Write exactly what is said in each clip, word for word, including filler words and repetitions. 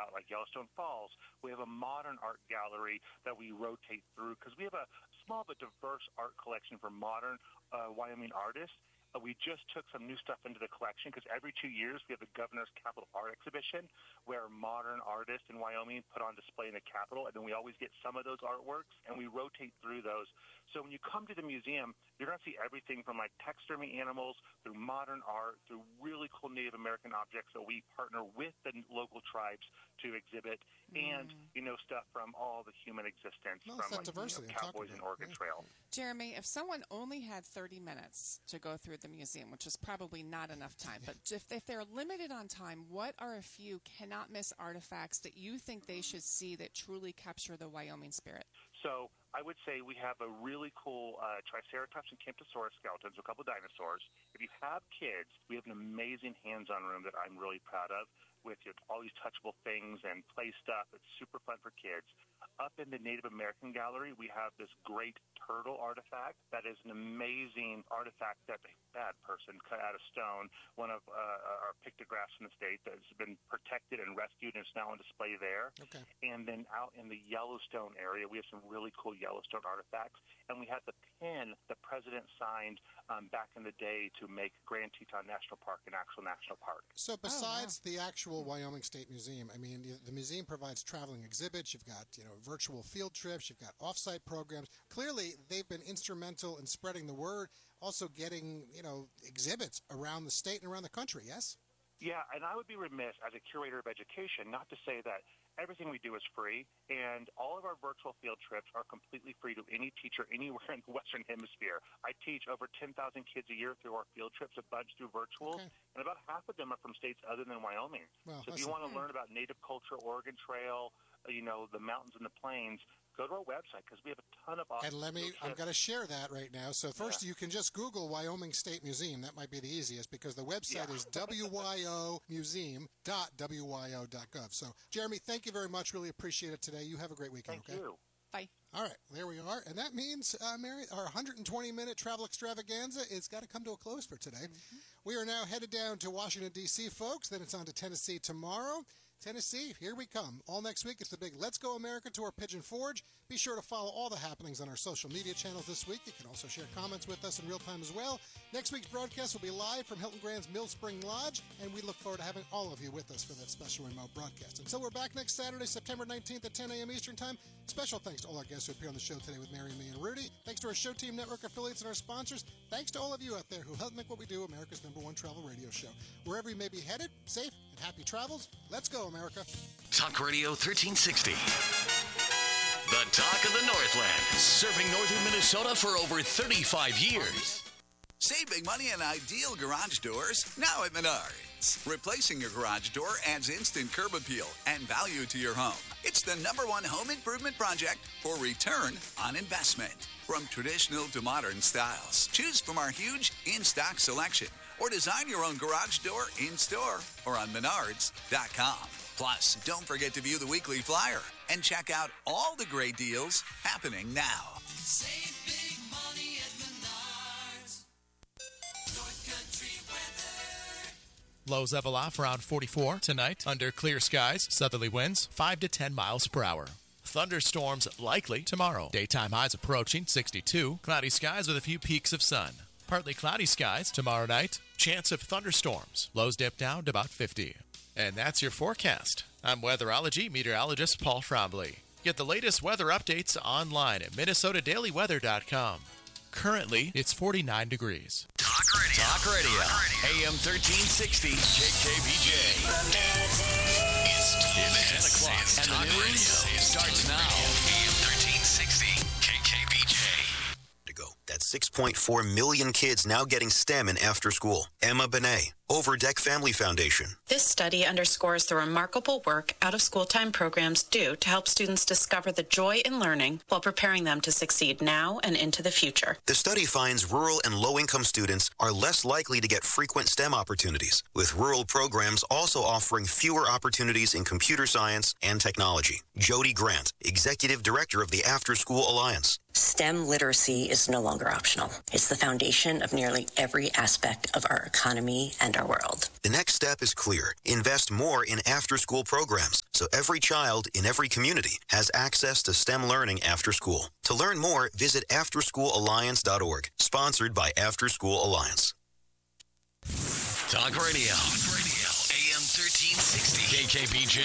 out, like Yellowstone Falls. We have a modern art gallery that we rotate through because we have a small but diverse art collection for modern uh, Wyoming artists. Uh, we just took some new stuff into the collection because every two years we have the Governor's Capital Art Exhibition where modern artists in Wyoming put on display in the Capitol, and then we always get some of those artworks, and we rotate through those. So when you come to the museum, you're going to see everything from like taxidermy animals through modern art, through really cool Native American objects that we partner with the local tribes to exhibit, mm. and, you know, stuff from all the human existence, no, from like, diversity you know, Cowboys and Oregon yeah. Trail. Jeremy, if someone only had thirty minutes to go through the museum, which is probably not enough time, but if, if they're limited on time, what are a few cannot-miss artifacts that you think they should see that truly capture the Wyoming spirit? So I would say we have a really cool uh, Triceratops and Camptosaurus skeletons, a couple dinosaurs. If you have kids, we have an amazing hands-on room that I'm really proud of with you know, all these touchable things and play stuff. It's super fun for kids. Up in the Native American Gallery, we have this great turtle artifact that is an amazing artifact that a bad person cut out of stone, one of uh, our pictographs in the state that has been protected and rescued and is now on display there. Okay. And then out in the Yellowstone area, we have some really cool Yellowstone artifacts. And we have the pen the president signed um, back in the day to make Grand Teton National Park an actual national park. So besides oh, wow. the actual Wyoming State Museum, I mean, the museum provides traveling exhibits. You've got, you know, virtual field trips. You've got off-site programs. Clearly, they've been instrumental in spreading the word, also getting, you know, exhibits around the state and around the country, yes? Yeah, and I would be remiss as a curator of education not to say that everything we do is free, and all of our virtual field trips are completely free to any teacher anywhere in the Western Hemisphere. I teach over ten thousand kids a year through our field trips, a bunch through virtuals, okay. and about half of them are from states other than Wyoming. Well, so if you want to learn about native culture, Oregon Trail, you know, the mountains and the plains, go to our website because we have a ton of awesome. And let me, I'm going to share that right now. So first, yeah. you can just Google Wyoming State Museum. That might be the easiest because the website yeah. is w y o museum dot w y o dot gov. So, Jeremy, thank you very much. Really appreciate it today. You have a great weekend. Thank okay? you. Bye. All right, there we are. And that means, uh, Mary, our one hundred twenty minute travel extravaganza is got to come to a close for today. Mm-hmm. We are now headed down to Washington, D C, folks. Then it's on to Tennessee tomorrow. Tennessee, here we come. All next week, it's the big Let's Go America Tour Pigeon Forge. Be sure to follow all the happenings on our social media channels this week. You can also share comments with us in real time as well. Next week's broadcast will be live from Hilton Grand's Mill Spring Lodge, and we look forward to having all of you with us for that special remote broadcast. Until we're back next Saturday, September nineteenth at ten a.m. Eastern Time, special thanks to all our guests who appear on the show today with Mary, me, and Rudy. Thanks to our Show Team Network affiliates and our sponsors. Thanks to all of you out there who help make what we do America's number one travel radio show. Wherever you may be headed, safe and happy travels. Let's go, America. Talk Radio thirteen sixty. The talk of the Northland. Serving northern Minnesota for over thirty-five years. Save big money on ideal garage doors now at Menards. Replacing your garage door adds instant curb appeal and value to your home. It's the number one home improvement project for return on investment. From traditional to modern styles, choose from our huge in-stock selection or design your own garage door in-store or on menards dot com. Plus, don't forget to view the weekly flyer and check out all the great deals happening now. Save big money at Menards. North Country weather. Lows level off around forty-four tonight. Under clear skies, southerly winds five to ten miles per hour. Thunderstorms likely tomorrow. Daytime highs approaching sixty-two. Cloudy skies with a few peaks of sun. Partly cloudy skies tomorrow night. Chance of thunderstorms. Lows dip down to about fifty. And that's your forecast. I'm weatherology meteorologist Paul Trombley. Get the latest weather updates online at minnesota daily weather dot com. Currently, it's forty-nine degrees. Talk Radio. Talk Radio. A M thirteen sixty K K B J. It's ten o'clock. And Talk the news Radio starts now. A M thirteen sixty K K B J. To go. That's six point four million kids now getting STEM in after school. Emma Benet, Overdeck Family Foundation. This study underscores the remarkable work out-of-school time programs do to help students discover the joy in learning while preparing them to succeed now and into the future. The study finds rural and low-income students are less likely to get frequent STEM opportunities, with rural programs also offering fewer opportunities in computer science and technology. Jody Grant, Executive Director of the After School Alliance. STEM literacy is no longer optional. It's the foundation of nearly every aspect of our economy and our world. The next step is clear. Invest more in after-school programs, so every child in every community has access to STEM learning after school. To learn more, visit after school alliance dot org, sponsored by After School Alliance. Talk Radio. Talk Radio. A M thirteen sixty. K K B J.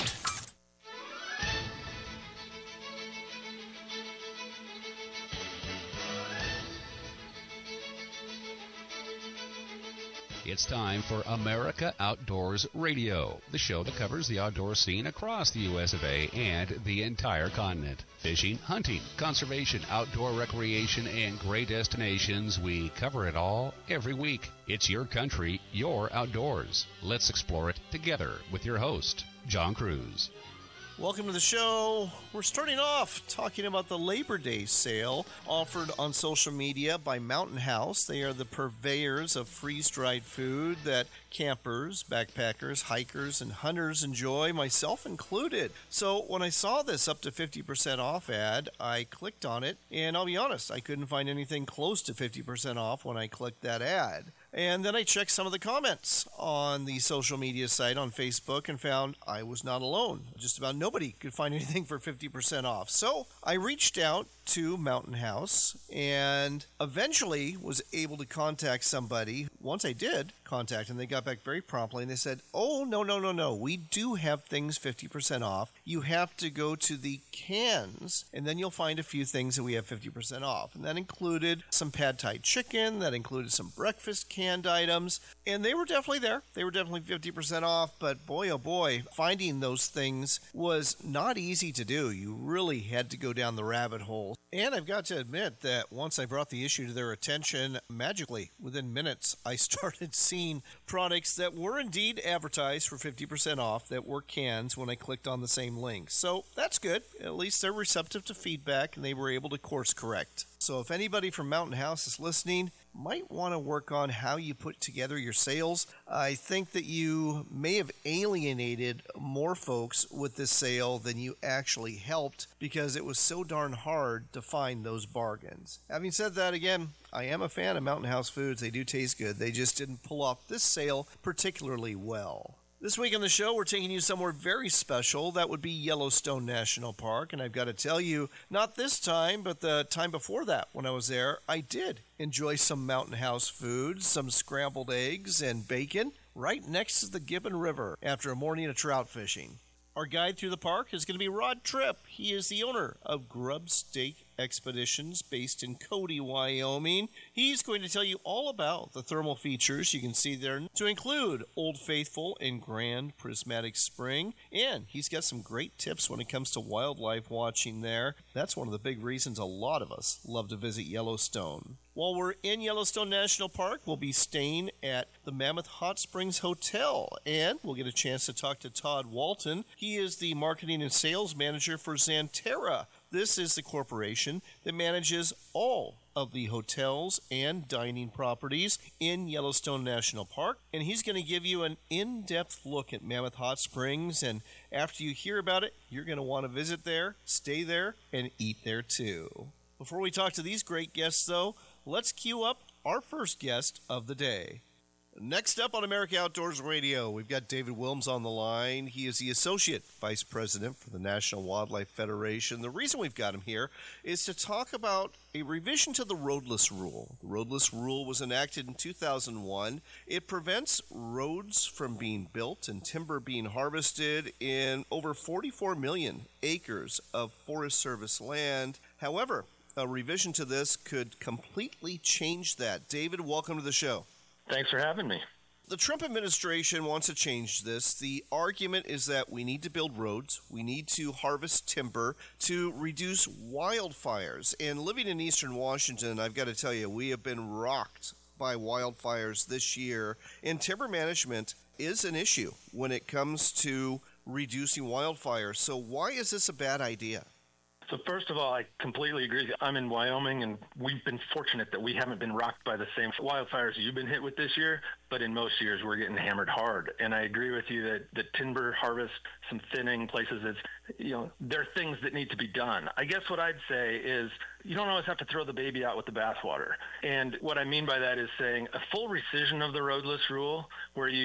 It's time for America Outdoors Radio, the show that covers the outdoor scene across the U S of A and the entire continent. Fishing, hunting, conservation, outdoor recreation, and great destinations. We cover it all every week. It's your country, your outdoors. Let's explore it together with your host, John Cruz. Welcome to the show. We're starting off talking about the Labor Day sale offered on social media by Mountain House. They are the purveyors of freeze-dried food that campers, backpackers, hikers, and hunters enjoy, myself included. So when I saw this up to fifty percent off ad, I clicked on it, and I'll be honest, I couldn't find anything close to fifty percent off when I clicked that ad. And then I checked some of the comments on the social media site on Facebook and found I was not alone. Just about nobody could find anything for fifty percent off. So I reached out to Mountain House and eventually was able to contact somebody. Once I did contact them, they got back very promptly and they said, oh, no, no, no, no. We do have things fifty percent off. You have to go to the cans and then you'll find a few things that we have fifty percent off. And that included some pad thai chicken. That included some breakfast canned items. And they were definitely there. They were definitely fifty percent off. But boy, oh boy, finding those things was not easy to do. You really had to go down the rabbit hole. And I've got to admit that once I brought the issue to their attention, magically, within minutes, I started seeing products that were indeed advertised for fifty percent off that were cans when I clicked on the same link. So that's good. At least they're receptive to feedback and they were able to course correct. So if anybody from Mountain House is listening, might want to work on how you put together your sales. I think that you may have alienated more folks with this sale than you actually helped because it was so darn hard to find those bargains. Having said that, again, I am a fan of Mountain House foods. They do taste good. They just didn't pull off this sale particularly well. This week on the show, we're taking you somewhere very special. That would be Yellowstone National Park. And I've got to tell you, not this time, but the time before that when I was there, I did enjoy some Mountain House food, some scrambled eggs and bacon right next to the Gibbon River after a morning of trout fishing. Our guide through the park is going to be Rod Tripp. He is the owner of Grub Steak Expeditions based in Cody, Wyoming. He's going to tell you all about the thermal features you can see there to include Old Faithful and Grand Prismatic Spring. And he's got some great tips when it comes to wildlife watching there. That's one of the big reasons a lot of us love to visit Yellowstone. While we're in Yellowstone National Park, we'll be staying at the Mammoth Hot Springs Hotel, and we'll get a chance to talk to Todd Walton. He is the marketing and sales manager for Xanterra. This is the corporation that manages all of the hotels and dining properties in Yellowstone National Park, and he's going to give you an in-depth look at Mammoth Hot Springs, and after you hear about it, you're going to want to visit there, stay there, and eat there too. Before we talk to these great guests, though, let's cue up our first guest of the day. Next up on America Outdoors Radio, we've got David Wilms on the line. He is the Associate Vice President for the National Wildlife Federation. The reason we've got him here is to talk about a revision to the roadless rule. The roadless rule was enacted in two thousand one. It prevents roads from being built and timber being harvested in over forty-four million acres of Forest Service land. However, a revision to this could completely change that. David, welcome to the show. Thanks for having me. The Trump administration wants to change this. The argument is that we need to build roads, we need to harvest timber to reduce wildfires. And living in eastern Washington, I've got to tell you, we have been rocked by wildfires this year. And timber management is an issue when it comes to reducing wildfires. So why is this a bad idea? So first of all, I completely agree. I'm in Wyoming, and we've been fortunate that we haven't been rocked by the same wildfires you've been hit with this year, but in most years we're getting hammered hard. And I agree with you that the timber harvest, some thinning places, it's, you know, there are things that need to be done. I guess what I'd say is you don't always have to throw the baby out with the bathwater. And what I mean by that is saying a full rescission of the roadless rule where you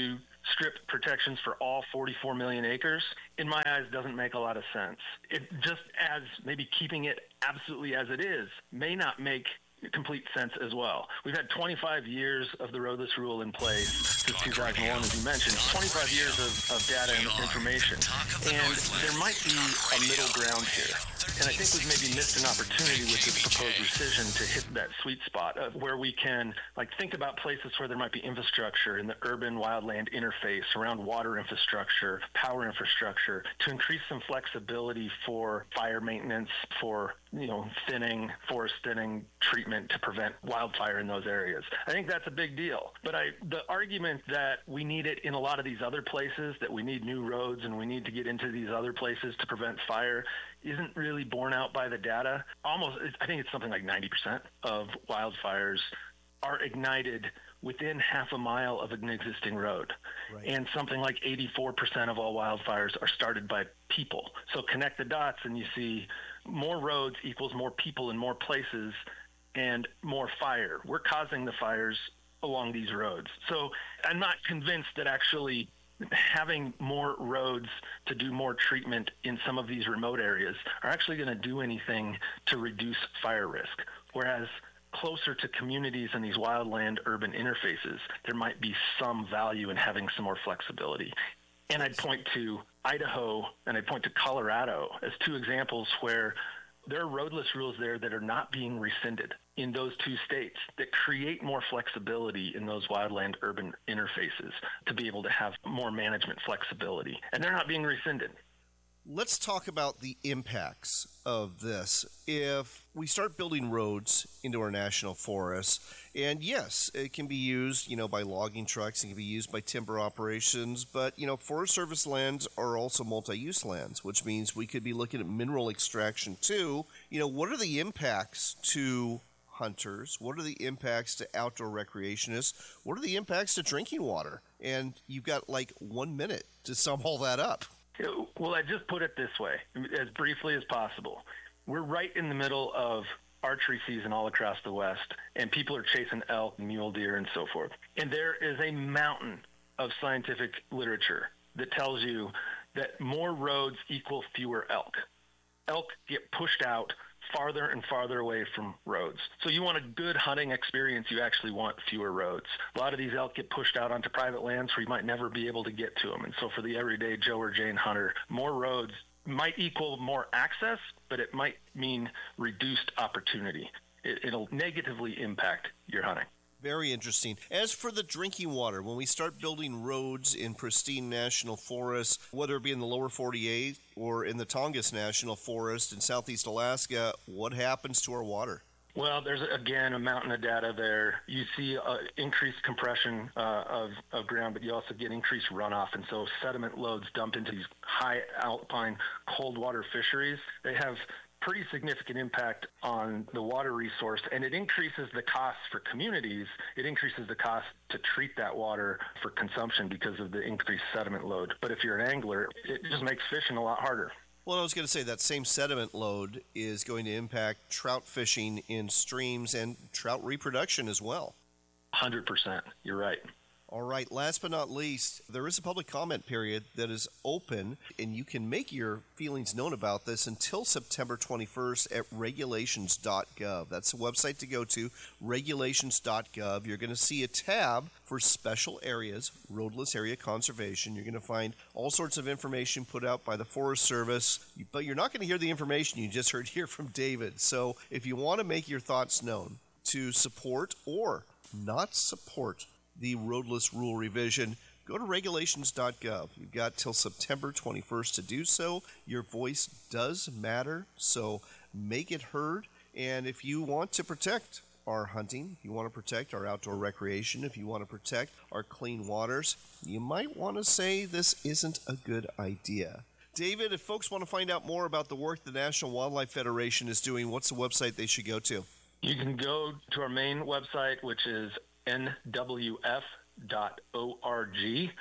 strip protections for all forty-four million acres, in my eyes, doesn't make a lot of sense. It just as maybe keeping it absolutely as it is may not make complete sense as well. We've had twenty-five years of the roadless rule in place since two thousand one, as you mentioned, twenty-five years of, of data and information. And there might be a middle ground here. And I think we've maybe missed an opportunity with this proposed rescission to hit that sweet spot of where we can like think about places where there might be infrastructure in the urban wildland interface around water infrastructure, power infrastructure, to increase some flexibility for fire maintenance, for, you know, thinning, forest thinning, treatment to prevent wildfire in those areas. I think that's a big deal. But I, the argument that we need it in a lot of these other places, that we need new roads and we need to get into these other places to prevent fire, isn't really borne out by the data. Almost, I think it's something like ninety percent of wildfires are ignited within half a mile of an existing road. Right. And something like eighty-four percent of all wildfires are started by people. So connect the dots and you see more roads equals more people in more places and more fire. We're causing the fires along these roads. So I'm not convinced that actually having more roads to do more treatment in some of these remote areas are actually going to do anything to reduce fire risk. Whereas closer to communities and these wildland urban interfaces, there might be some value in having some more flexibility. And I'd point to Idaho and I'd point to Colorado as two examples where there are roadless rules there that are not being rescinded in those two states that create more flexibility in those wildland urban interfaces to be able to have more management flexibility. And they're not being rescinded. Let's talk about the impacts of this. If we start building roads into our national forests, and yes, it can be used, you know, by logging trucks, it can be used by timber operations, but, you know, Forest Service lands are also multi-use lands, which means we could be looking at mineral extraction too. You know, what are the impacts to hunters? What are the impacts to outdoor recreationists? What are the impacts to drinking water? And you've got like one minute to sum all that up. Well, I just put it this way, as briefly as possible. We're right in the middle of archery season all across the West, and people are chasing elk, mule deer, and so forth. And there is a mountain of scientific literature that tells you that more roads equal fewer elk. Elk get pushed out farther and farther away from roads. So you want a good hunting experience, you actually want fewer roads. A lot of these elk get pushed out onto private lands where you might never be able to get to them. And so for the everyday Joe or Jane hunter, more roads might equal more access, but it might mean reduced opportunity. It, it'll negatively impact your hunting. Very interesting. As for the drinking water, when we start building roads in pristine national forests, whether it be in the lower forty-eight or in the Tongass National Forest in southeast Alaska, what happens to our water? Well, there's, again, a mountain of data there. You see uh, increased compression uh, of, of ground, but you also get increased runoff. And so sediment loads dump into these high alpine cold water fisheries. They have pretty significant impact on the water resource, and it increases the cost for communities. It increases the cost to treat that water for consumption because of the increased sediment load. But if you're an angler, it just makes fishing a lot harder. Well, I was going to say that same sediment load is going to impact trout fishing in streams and trout reproduction as well. one hundred percent. You're right. All right, last but not least, there is a public comment period that is open, and you can make your feelings known about this until September twenty-first at regulations dot gov. That's the website to go to, regulations dot gov. You're going to see a tab for special areas, roadless area conservation. You're going to find all sorts of information put out by the Forest Service, but you're not going to hear the information you just heard here from David. So if you want to make your thoughts known to support or not support the roadless rule revision, go to regulations dot gov. You've got till September twenty-first to do so. Your voice does matter, so make it heard. And if you want to protect our hunting, if you want to protect our outdoor recreation, if you want to protect our clean waters, you might want to say this isn't a good idea. David, if folks want to find out more about the work the National Wildlife Federation is doing, what's the website they should go to? You can go to our main website, which is N W F dot org,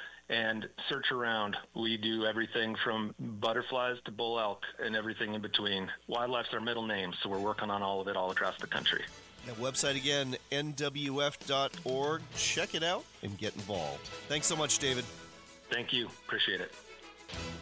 and search around. We do everything from butterflies to bull elk and everything in between. Wildlife's our middle name, so we're working on all of it all across the country. That website again, N W F dot org. Check it out and get involved. Thanks so much, David. Thank you. Appreciate it.